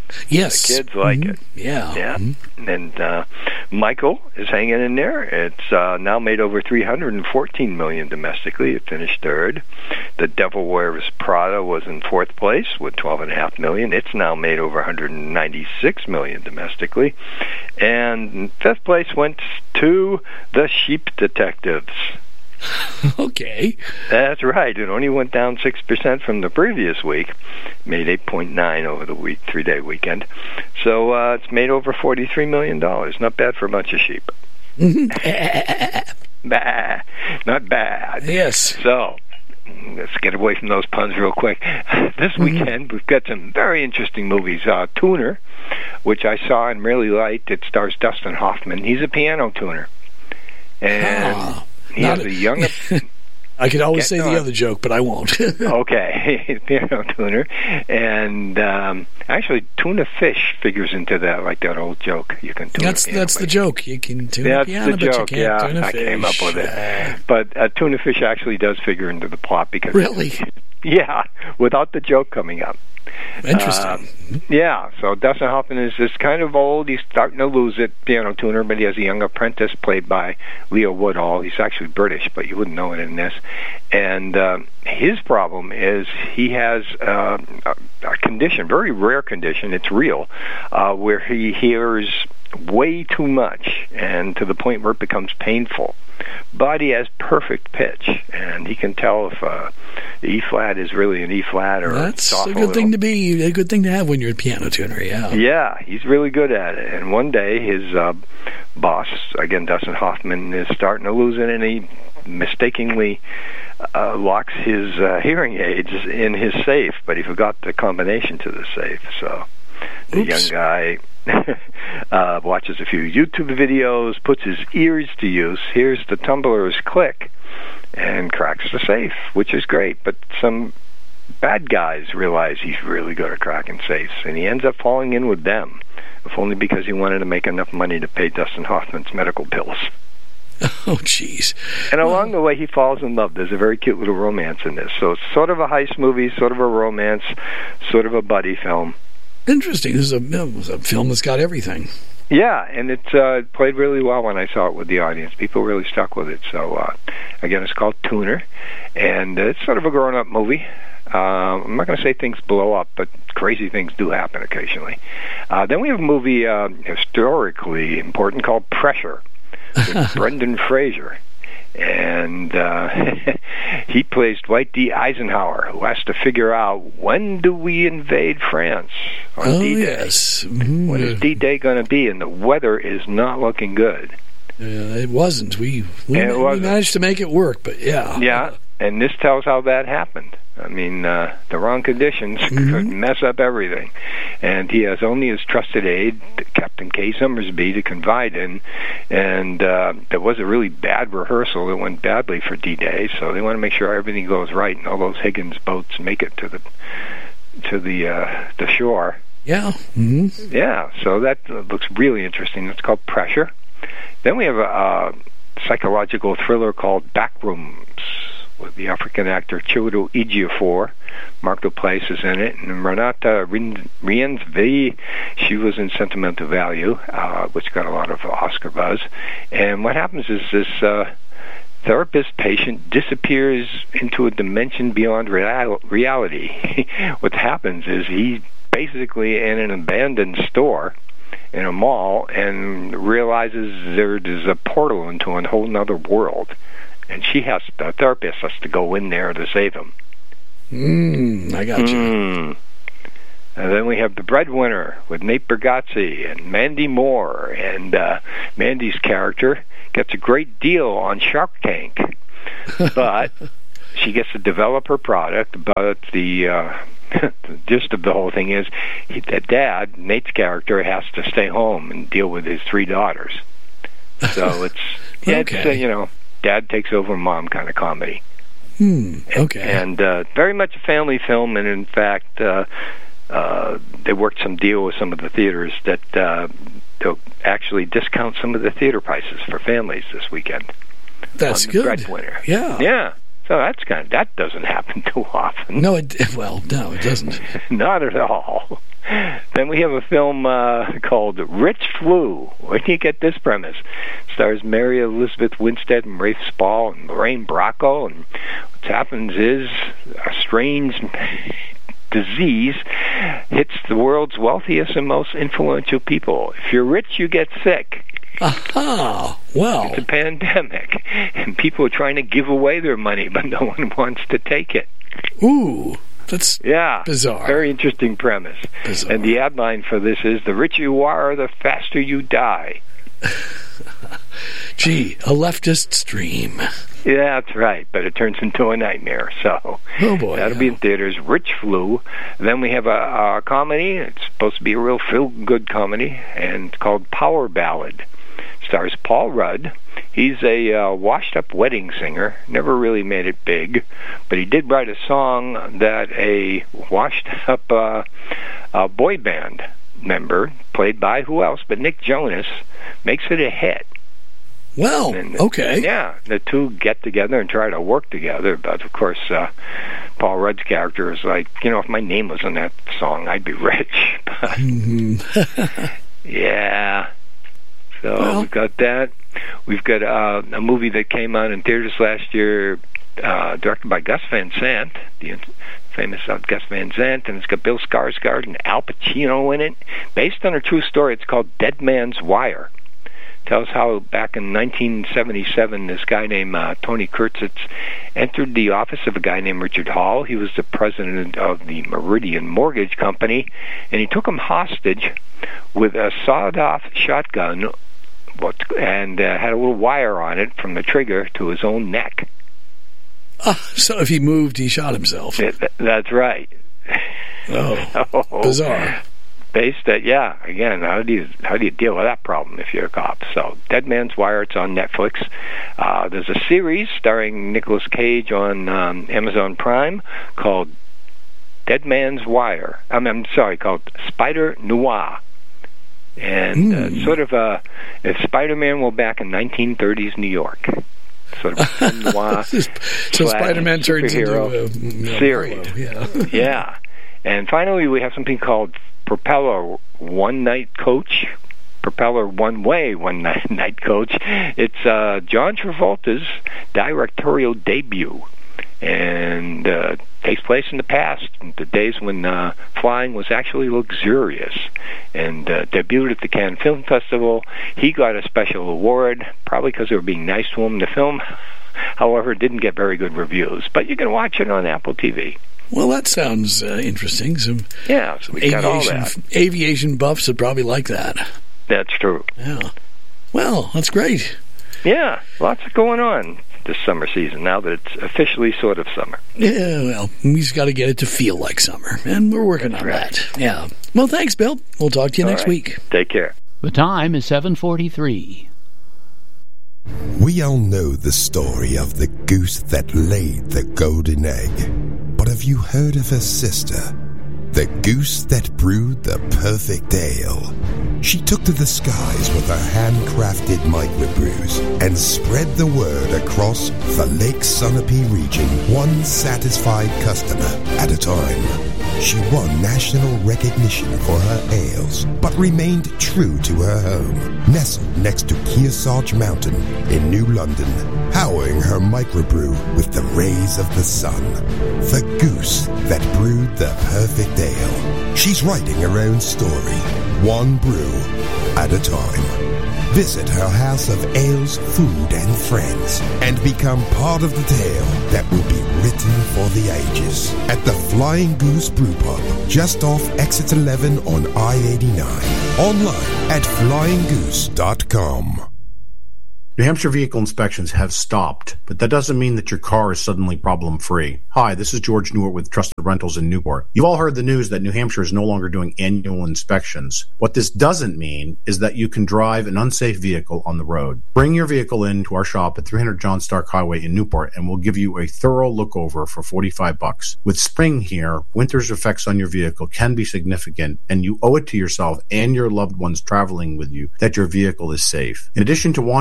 [SPEAKER 27] Yes.
[SPEAKER 28] The kids like
[SPEAKER 27] mm-hmm.
[SPEAKER 28] it.
[SPEAKER 27] Yeah.
[SPEAKER 28] Yeah.
[SPEAKER 27] Mm-hmm.
[SPEAKER 28] And uh, Michael is hanging in there. It's uh, now made over three hundred fourteen million dollars domestically. It finished third. The Devil Wears Prada was in fourth place with twelve point five million dollars. It's now made over one hundred ninety-six million dollars domestically. And fifth place went to The Sheep Detectives.
[SPEAKER 27] Okay.
[SPEAKER 28] That's right. It only went down six percent from the previous week. Made eight point nine over the week, three-day weekend. So uh, it's made over forty-three million dollars. Not bad for a bunch of sheep. Bah, not bad.
[SPEAKER 27] Yes.
[SPEAKER 28] So let's get away from those puns real quick. This mm-hmm. weekend, we've got some very interesting movies. Uh, Tuner, which I saw and really liked. It stars Dustin Hoffman. He's a piano tuner. And... Ah. He
[SPEAKER 27] Not
[SPEAKER 28] has a young...
[SPEAKER 27] I could always say the other joke, but I won't.
[SPEAKER 28] Okay. Piano tuner. And um, actually, tuna fish figures into that, like that old joke. You can tune
[SPEAKER 27] That's,
[SPEAKER 28] a piano
[SPEAKER 27] that's the joke. You can tune
[SPEAKER 28] that's
[SPEAKER 27] a piano,
[SPEAKER 28] the
[SPEAKER 27] but
[SPEAKER 28] joke.
[SPEAKER 27] you can't
[SPEAKER 28] yeah,
[SPEAKER 27] tune a
[SPEAKER 28] I
[SPEAKER 27] fish.
[SPEAKER 28] came up with it. But uh, tuna fish actually does figure into the plot because...
[SPEAKER 27] Really?
[SPEAKER 28] Yeah, without the joke coming up.
[SPEAKER 27] Interesting.
[SPEAKER 28] Uh, yeah, so Dustin Hoffman is just kind of old. He's starting to lose it, piano tuner, but he has a young apprentice played by Leo Woodall. He's actually British, but you wouldn't know it in this. And uh, his problem is he has uh, a, a condition, very rare condition, it's real, uh, where he hears way too much, and to the point where it becomes painful. But he has perfect pitch, and he can tell if uh, the E flat is really an E flat or
[SPEAKER 27] that's
[SPEAKER 28] it's off
[SPEAKER 27] a good
[SPEAKER 28] a little.
[SPEAKER 27] thing to be, a good thing to have when you're a piano tuner. Yeah,
[SPEAKER 28] yeah, he's really good at it. And one day, his uh, boss, again Dustin Hoffman, is starting to lose it, and he mistakenly uh, locks his uh, hearing aids in his safe, but he forgot the combination to the safe. So the
[SPEAKER 27] Oops.
[SPEAKER 28] young guy uh, watches a few YouTube videos, puts his ears to use, hears the tumblers click, and cracks the safe, which is great. But some bad guys realize he's really good at cracking safes, and he ends up falling in with them, if only because he wanted to make enough money to pay Dustin Hoffman's medical bills.
[SPEAKER 27] Oh, jeez.
[SPEAKER 28] And along the way, he falls in love. There's a very cute little romance in this. So it's sort of a heist movie, sort of a romance, sort of a buddy film.
[SPEAKER 27] Interesting. This is a, a film that's got everything.
[SPEAKER 28] Yeah, and it uh, played really well when I saw it with the audience. People really stuck with it. So, uh, again, it's called Tuner, and it's sort of a grown-up movie. Uh, I'm not going to say things blow up, but crazy things do happen occasionally. Uh, then we have a movie uh, historically important called Pressure with Brendan Fraser. And uh, he plays Dwight D. Eisenhower, who has to figure out, when do we invade France on
[SPEAKER 27] oh,
[SPEAKER 28] D-Day?
[SPEAKER 27] Yes. Mm-hmm.
[SPEAKER 28] When is D-Day going to be? And the weather is not looking good.
[SPEAKER 27] Uh, it wasn't. We we,
[SPEAKER 28] it
[SPEAKER 27] we
[SPEAKER 28] wasn't.
[SPEAKER 27] managed to make it work, but yeah.
[SPEAKER 28] Yeah, and this tells how that happened. I mean, uh, the wrong conditions
[SPEAKER 27] mm-hmm.
[SPEAKER 28] could mess up everything. And he has only his trusted aide, Captain Kay Summersby, to confide in. And uh, there was a really bad rehearsal that went badly for D-Day, so they want to make sure everything goes right and all those Higgins boats make it to the to the uh, the shore.
[SPEAKER 27] Yeah. Mm-hmm.
[SPEAKER 28] Yeah, so that uh, looks really interesting. It's called Pressure. Then we have a, a psychological thriller called Backrooms, with the African actor Chiwetel Ejiofor. Mark Duplass is in it, and Renata Rienzvi, she was in Sentimental Value, uh, which got a lot of Oscar buzz. And what happens is this uh, therapist patient disappears into a dimension beyond real- reality. What happens is he's basically in an abandoned store in a mall and realizes there's a portal into a whole other world. And she has, the therapist has to go in there to save him.
[SPEAKER 27] Mm, I got you.
[SPEAKER 28] Mm. And then we have The Breadwinner with Nate Bargatze and Mandy Moore. And uh, Mandy's character gets a great deal on Shark Tank. But she gets to develop her product. But the, uh, the gist of the whole thing is he, that dad, Nate's character, has to stay home and deal with his three daughters. So it's, yeah,
[SPEAKER 27] okay.
[SPEAKER 28] it's uh, you know, dad takes over mom kind of comedy.
[SPEAKER 27] Hmm, okay.
[SPEAKER 28] And uh, very much a family film, and in fact, uh, uh, they worked some deal with some of the theaters that uh, they'll actually discount some of the theater prices for families this weekend.
[SPEAKER 27] That's good.
[SPEAKER 28] Breadwinner.
[SPEAKER 27] Yeah.
[SPEAKER 28] Yeah. So that's kind of, that doesn't happen too often.
[SPEAKER 27] No, it, well, no, it doesn't.
[SPEAKER 28] Not at all. Then we have a film uh, called Rich Flu. Where do you get this premise? Stars Mary Elizabeth Winstead and Rafe Spall and Lorraine Bracco. And what happens is a strange disease hits the world's wealthiest and most influential people. If you're rich, you get sick.
[SPEAKER 27] Aha! Well,
[SPEAKER 28] it's a pandemic, and people are trying to give away their money, but no one wants to take it.
[SPEAKER 27] Ooh, that's
[SPEAKER 28] yeah,
[SPEAKER 27] bizarre.
[SPEAKER 28] Very interesting premise.
[SPEAKER 27] Bizarre.
[SPEAKER 28] And the ad line for this is: "The richer you are, the faster you die."
[SPEAKER 27] Gee, a leftist stream.
[SPEAKER 28] Yeah, that's right, but it turns into a nightmare. So
[SPEAKER 27] oh boy,
[SPEAKER 28] that'll
[SPEAKER 27] yeah.
[SPEAKER 28] be in theaters. Rich Flu. Then we have a, a comedy. It's supposed to be a real feel-good comedy, and it's called Power Ballad. Stars Paul Rudd. He's a uh, washed-up wedding singer. Never really made it big, but he did write a song that a washed-up uh, uh, boy band member, played by who else but Nick Jonas, makes it a hit.
[SPEAKER 27] Well,
[SPEAKER 28] and,
[SPEAKER 27] okay.
[SPEAKER 28] Yeah, the two get together and try to work together, but of course, uh, Paul Rudd's character is like, you know, if my name was on that song, I'd be rich. But, yeah. So well. We've got that. We've got uh, a movie that came out in theaters last year, uh, directed by Gus Van Sant, the famous uh, Gus Van Sant, and it's got Bill Skarsgård and Al Pacino in it. Based on a true story, it's called Dead Man's Wire. Tells how back in nineteen seventy-seven, this guy named uh, Tony Kurtzitz entered the office of a guy named Richard Hall. He was the president of the Meridian Mortgage Company, and he took him hostage with a sawed-off shotgun and uh, had a little wire on it from the trigger to his own neck.
[SPEAKER 27] Uh, so if he moved, he shot himself.
[SPEAKER 28] It, that's right.
[SPEAKER 27] Oh,
[SPEAKER 28] so,
[SPEAKER 27] bizarre.
[SPEAKER 28] Based at, yeah, again, how do you how do you deal with that problem if you're a cop? So, Dead Man's Wire, it's on Netflix. Uh, there's a series starring Nicolas Cage on um, Amazon Prime called Dead Man's Wire. I mean, I'm sorry, called Spider Noir. And mm. uh, sort of a, if Spider-Man were back in nineteen thirties New York. Sort of a film noir.
[SPEAKER 27] So Spider-Man turns into a, a
[SPEAKER 28] series.
[SPEAKER 27] Yeah.
[SPEAKER 28] Yeah. And finally, we have something called Propeller One Night Coach. Propeller One Way One Night, night Coach. It's uh, John Travolta's directorial debut. And uh, takes place in the past, the days when uh, flying was actually luxurious. And uh, debuted at the Cannes Film Festival. He got a special award, probably because they were being nice to him. The film, however, didn't get very good reviews. But you can watch it on Apple T V.
[SPEAKER 27] Well, that sounds uh, interesting. Some
[SPEAKER 28] yeah, so we got all that.
[SPEAKER 27] Aviation buffs would probably like that.
[SPEAKER 28] That's true.
[SPEAKER 27] Yeah. Well, that's great.
[SPEAKER 28] Yeah, lots going on this summer season, now that it's officially sort of summer.
[SPEAKER 27] Yeah, well, we just got to get it to feel like summer, and we're working
[SPEAKER 28] That's
[SPEAKER 27] on
[SPEAKER 28] right.
[SPEAKER 27] that. Yeah. Well, thanks, Bill. We'll talk to you
[SPEAKER 28] All
[SPEAKER 27] next
[SPEAKER 28] right.
[SPEAKER 27] week.
[SPEAKER 28] Take care.
[SPEAKER 5] The time is seven forty-three.
[SPEAKER 8] We all know the story of the goose that laid the golden egg. But have you heard of her sister? The goose that brewed the perfect ale. She took to the skies with her handcrafted microbrews and spread the word across the Lake Sunapee region, one satisfied customer at a time. She won national recognition for her ales, but remained true to her home, nestled next to Kearsarge Mountain in New London, powering her microbrew with the rays of the sun. The goose that brewed the perfect ale. She's writing her own story, one brew at a time. Visit her house of ales, food, and friends, and become part of the tale that will be written for the ages at the Flying Goose Brew Pub, just off Exit eleven on I eighty-nine. Online at flying goose dot com.
[SPEAKER 12] New Hampshire vehicle inspections have stopped, but that doesn't mean that your car is suddenly problem-free. Hi, this is George Newart with Trusted Rentals in Newport. You've all heard the news that New Hampshire is no longer doing annual inspections. What this doesn't mean is that you can drive an unsafe vehicle on the road. Bring your vehicle in to our shop at three hundred John Stark Highway in Newport, and we'll give you a thorough look-over for forty-five bucks. With spring here, winter's effects on your vehicle can be significant, and you owe it to yourself and your loved ones traveling with you that your vehicle is safe. In addition to wanting your vehicle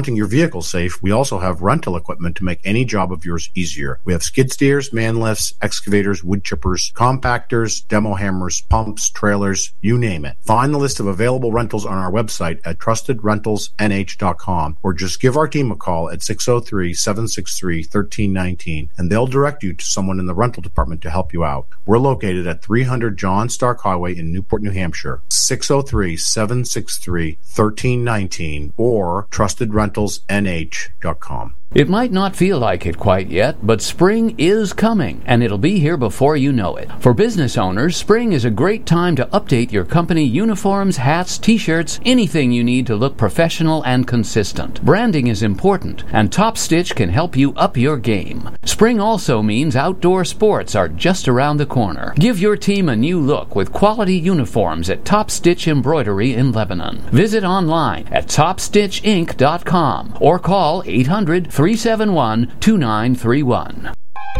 [SPEAKER 12] vehicle safe, we also have rental equipment to make any job of yours easier. We have skid steers, man lifts, excavators, wood chippers, compactors, demo hammers, pumps, trailers, you name it. Find the list of available rentals on our website at trusted rentals n h dot com or just give our team a call at six oh three, seven six three, one three one nine and they'll direct you to someone in the rental department to help you out. We're located at three hundred John Stark Highway in Newport, New Hampshire, six oh three, seven six three, one three one nine or trusted rentals n h dot com.
[SPEAKER 5] It might not feel like it quite yet, but spring is coming, and it'll be here before you know it. For business owners, spring is a great time to update your company uniforms, hats, t-shirts, anything you need to look professional and consistent. Branding is important, and Top Stitch can help you up your game. Spring also means outdoor sports are just around the corner. Give your team a new look with quality uniforms at Top Stitch Embroidery in Lebanon. Visit online at top stitch inc dot com or call eight hundred, three seven one, two nine three one.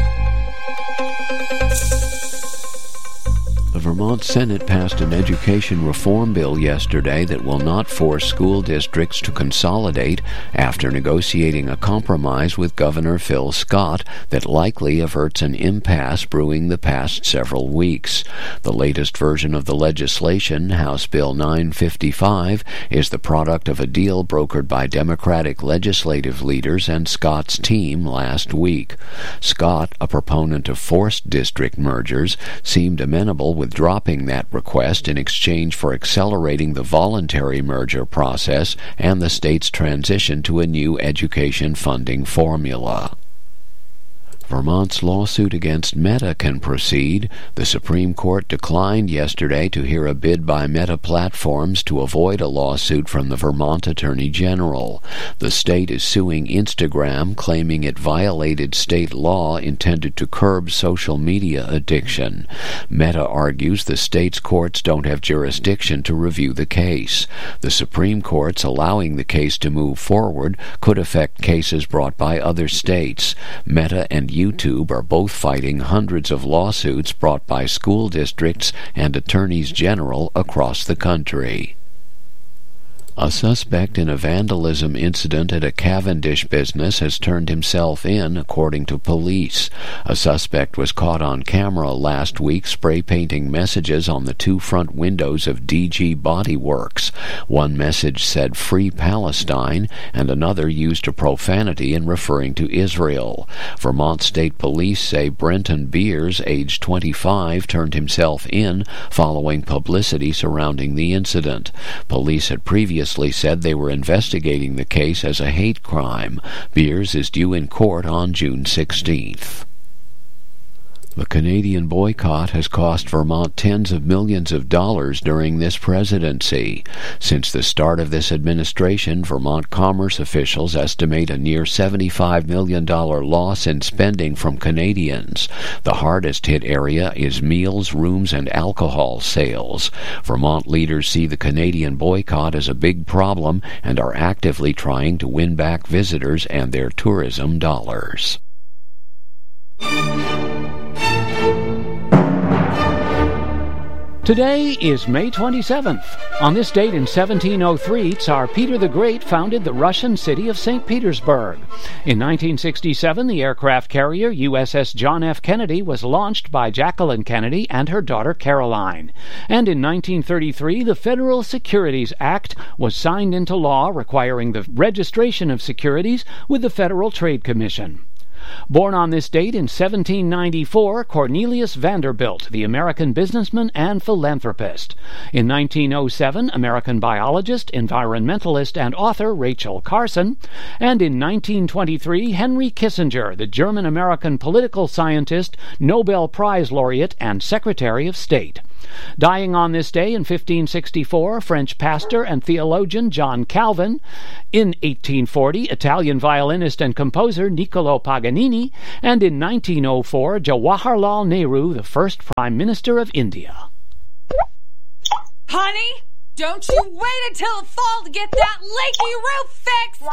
[SPEAKER 5] The Vermont Senate passed an education reform bill yesterday that will not force school districts to consolidate after negotiating a compromise with Governor Phil Scott that likely averts an impasse brewing the past several weeks. The latest version of the legislation, House Bill nine fifty-five, is the product of a deal brokered by Democratic legislative leaders and Scott's team last week. Scott, a proponent of forced district mergers, seemed amenable with dropping that request in exchange for accelerating the voluntary merger process and the state's transition to a new education funding formula. Vermont's lawsuit against Meta can proceed. The Supreme Court declined yesterday to hear a bid by Meta Platforms to avoid a lawsuit from the Vermont Attorney General. The state is suing Instagram, claiming it violated state law intended to curb social media addiction. Meta argues the state's courts don't have jurisdiction to review the case. The Supreme Court's allowing the case to move forward could affect cases brought by other states. Meta and YouTube are both fighting hundreds of lawsuits brought by school districts and attorneys general across the country. A suspect in a vandalism incident at a Cavendish business has turned himself in, according to police. A suspect was caught on camera last week spray painting messages on the two front windows of D G Body Works. One message said "Free Palestine," and another used a profanity in referring to Israel. Vermont State Police say Brenton Beers, age twenty-five, turned himself in following publicity surrounding the incident. Police had previously said they were investigating the case as a hate crime. Beers is due in court on June sixteenth. The Canadian boycott has cost Vermont tens of millions of dollars during this presidency. Since the start of this administration, Vermont commerce officials estimate a near seventy-five million dollars loss in spending from Canadians. The hardest hit area is meals, rooms, and alcohol sales. Vermont leaders see the Canadian boycott as a big problem and are actively trying to win back visitors and their tourism dollars. Today is May twenty-seventh. On this date in seventeen oh three, Tsar Peter the Great founded the Russian city of Saint Petersburg. In nineteen sixty-seven, the aircraft carrier U S S John F. Kennedy was launched by Jacqueline Kennedy and her daughter Caroline. And in nineteen thirty-three, the Federal Securities Act was signed into law, requiring the registration of securities with the Federal Trade Commission. Born on this date in seventeen ninety-four, Cornelius Vanderbilt, the American businessman and philanthropist. In nineteen oh seven, American biologist, environmentalist, and author Rachel Carson. And in nineteen twenty-three, Henry Kissinger, the German-American political scientist, Nobel Prize laureate, and Secretary of State. Dying on this day in fifteen sixty-four, French pastor and theologian John Calvin. In eighteen forty, Italian violinist and composer Niccolo Paganini. And in nineteen oh four, Jawaharlal Nehru, the first Prime Minister of India.
[SPEAKER 13] Honey, Don't you wait until the fall to get that leaky roof fixed!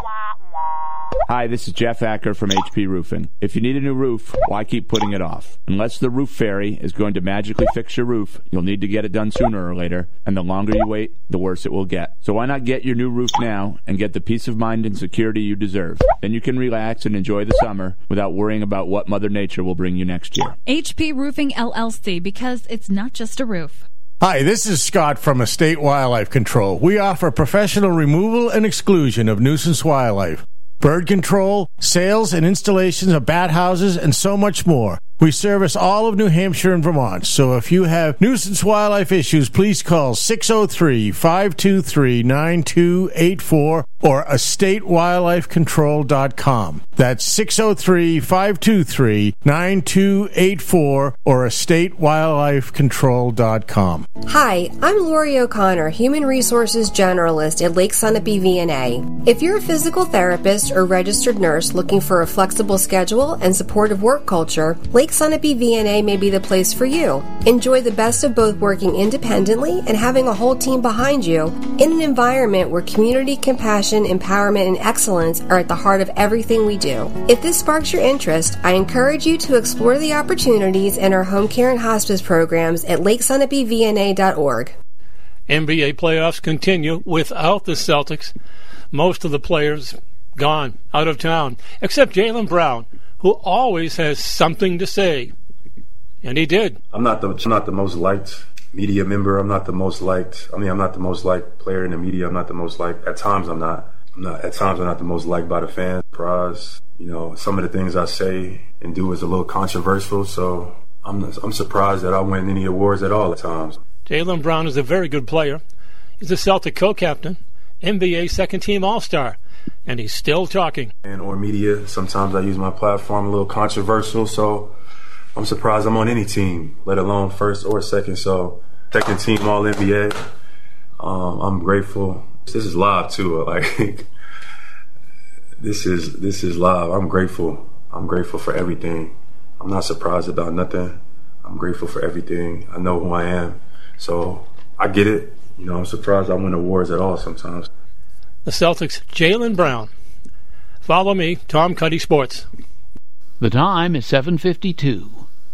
[SPEAKER 14] Hi, this is Jeff Acker from H P Roofing. If you need a new roof, why keep putting it off? Unless the roof fairy is going to magically fix your roof, you'll need to get it done sooner or later, and the longer you wait, the worse it will get. So why not get your new roof now and get the peace of mind and security you deserve? Then you can relax and enjoy the summer without worrying about what Mother Nature will bring you next year.
[SPEAKER 15] H P Roofing L L C, because it's not just a roof.
[SPEAKER 16] Hi, this is Scott from Estate Wildlife Control. We offer professional removal and exclusion of nuisance wildlife, bird control, sales and installations of bat houses, and so much more. We service all of New Hampshire and Vermont, so if you have nuisance wildlife issues, please call six oh three, five two three, nine two eight four or estate wildlife control dot com. That's six oh three, five two three, nine two eight four or estate wildlife control dot com.
[SPEAKER 17] Hi, I'm Lori O'Connor, Human Resources Generalist at Lake Sunapee V N A. If you're a physical therapist or registered nurse looking for a flexible schedule and supportive work culture, Lake Sunapee V N A may be the place for you. Enjoy the best of both working independently and having a whole team behind you in an environment where community, compassion, empowerment, and excellence are at the heart of everything we do. If this sparks your interest, I encourage you to explore the opportunities in our home care and hospice programs at lake sunapee v n a dot org.
[SPEAKER 18] N B A playoffs continue without the Celtics. Most of the players gone, out of town, except Jaylen Brown, who always has something to say. And he did.
[SPEAKER 19] I'm not the I'm not the most liked media member. I'm not the most liked. I mean, I'm not the most liked player in the media. I'm not the most liked. At times, I'm not. I'm not. At times, I'm not the most liked by the fans. Surprised. You know, some of the things I say and do is a little controversial. So I'm I'm surprised that I win any awards at all at times.
[SPEAKER 18] Jaylen Brown is a very good player. He's a Celtic co-captain, N B A second-team All-Star, and he's still talking.
[SPEAKER 19] And or media, sometimes I use my platform a little controversial, so I'm surprised I'm on any team, let alone first or second. So second team All N B A. Um, I'm grateful. This is live too. Like this is this is live. I'm grateful. I'm grateful for everything. I'm not surprised about nothing. I'm grateful for everything. I know who I am, so I get it. You know, I'm surprised I win awards at all sometimes.
[SPEAKER 18] The Celtics, Jaylen Brown. Follow me, Tom Cuddy Sports.
[SPEAKER 5] The time is seven fifty-two.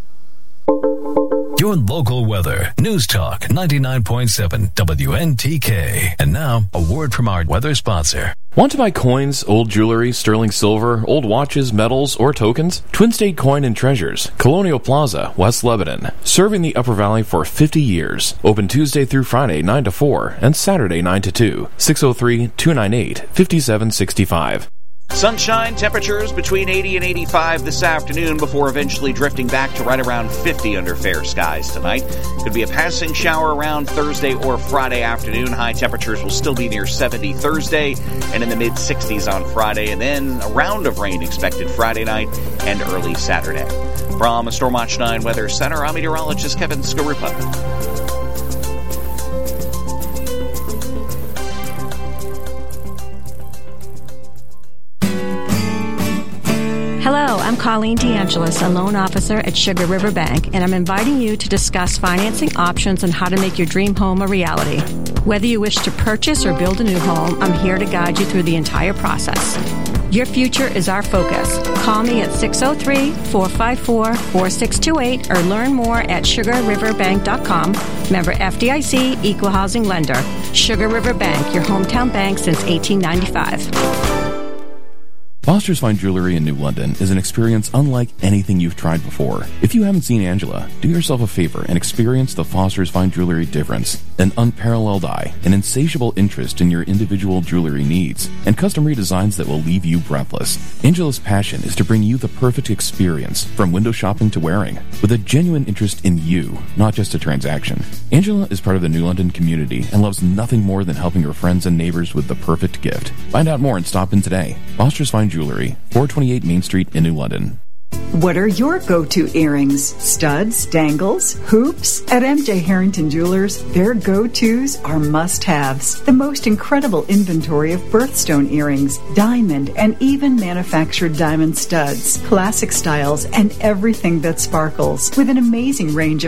[SPEAKER 24] Your local weather. News Talk ninety-nine point seven W N T K. And now, a word from our weather sponsor.
[SPEAKER 6] Want to buy coins, old jewelry, sterling silver, old watches, medals, or tokens? Twin State Coin and Treasures, Colonial Plaza, West Lebanon. Serving the Upper Valley for fifty years. Open Tuesday through Friday, nine to four, and Saturday, nine to two. six oh three, two nine eight, five seven six five.
[SPEAKER 20] Sunshine, temperatures between eighty and eighty-five this afternoon before eventually drifting back to right around fifty under fair skies tonight. Could be a passing shower around Thursday or Friday afternoon. High temperatures will still be near seventy Thursday and in the mid-sixties on Friday, and then a round of rain expected Friday night and early Saturday. From a Stormwatch nine Weather Center, I'm meteorologist Kevin Skarupa.
[SPEAKER 29] Hello, I'm Colleen DeAngelis, a loan officer at Sugar River Bank, and I'm inviting you to discuss financing options and how to make your dream home a reality. Whether you wish to purchase or build a new home, I'm here to guide you through the entire process. Your future is our focus. Call me at six oh three, four five four, four six two eight or learn more at sugar river bank dot com. Member F D I C, Equal Housing Lender. Sugar River Bank, your hometown bank since eighteen ninety-five.
[SPEAKER 6] Foster's Fine Jewelry in New London is an experience unlike anything you've tried before. If you haven't seen Angela, do yourself a favor and experience the Foster's Fine Jewelry difference. An unparalleled eye, an insatiable interest in your individual jewelry needs, and custom redesigns that will leave you breathless. Angela's passion is to bring you the perfect experience, from window shopping to wearing, with a genuine interest in you, not just a transaction. Angela is part of the New London community and loves nothing more than helping her friends and neighbors with the perfect gift. Find out more and stop in today. Foster's Fine Jewelry, four twenty-eight Main Street in New London.
[SPEAKER 30] What are your go-to earrings? Studs, dangles, hoops? At M J Harrington Jewelers, their go-tos are must-haves. The most incredible inventory of birthstone earrings, diamond, and even manufactured diamond studs, classic styles, and everything that sparkles. With an amazing range of